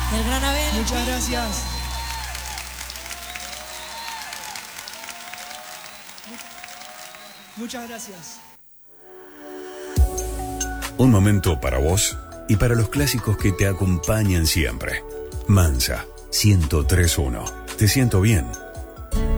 El gran Abel. Muchas gracias. Muchas gracias. Un momento para vos y para los clásicos que te acompañan siempre. Mansa, 103.1. Te siento bien.